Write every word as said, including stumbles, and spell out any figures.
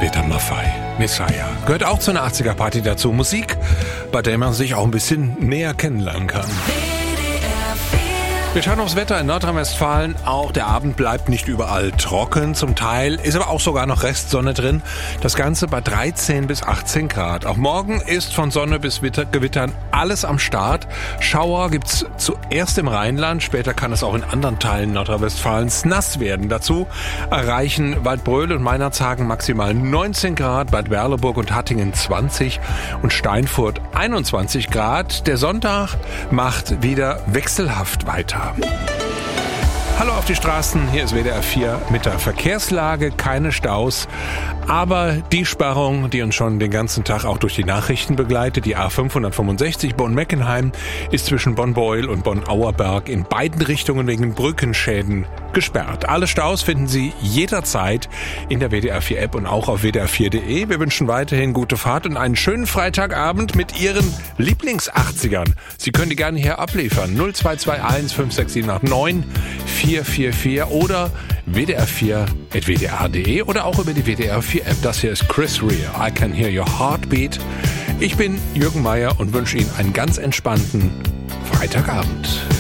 Peter Maffay, Messiah. Gehört auch zu einer achtziger-Party dazu. Musik, bei der man sich auch ein bisschen näher kennenlernen kann. Wir schauen aufs Wetter in Nordrhein-Westfalen. Auch der Abend bleibt nicht überall trocken. Zum Teil ist aber auch sogar noch Restsonne drin. Das Ganze bei dreizehn bis achtzehn Grad. Auch morgen ist von Sonne bis Gewittern alles am Start. Schauer gibt's zuerst im Rheinland. Später kann es auch in anderen Teilen Nordrhein-Westfalens nass werden. Dazu erreichen Waldbröl und Meinerzhagen maximal neunzehn Grad, Bad Berleburg und Hattingen zwanzig und Steinfurt einundzwanzig Grad. Der Sonntag macht wieder wechselhaft weiter. Hallo auf die Straßen, hier ist W D R vier mit der Verkehrslage, keine Staus, aber die Sperrung, die uns schon den ganzen Tag auch durch die Nachrichten begleitet, die A fünfhundertfünfundsechzig Bonn-Meckenheim, ist zwischen Bonn-Beuel und Bonn-Auerberg in beiden Richtungen wegen Brückenschäden gesperrt. Alle Staus finden Sie jederzeit in der W D R vier App und auch auf w d r vier punkt de. Wir wünschen weiterhin gute Fahrt und einen schönen Freitagabend mit Ihren Lieblings-achtzigern. Sie können die gerne hier abliefern. null zwei zwei eins fünf sechs sieben acht neun vier vier vier oder w d r vier at w d r punkt de oder auch über die W D R vier App. Das hier ist Chris Rea. I Can Hear Your Heartbeat. Ich bin Jürgen Meier und wünsche Ihnen einen ganz entspannten Freitagabend.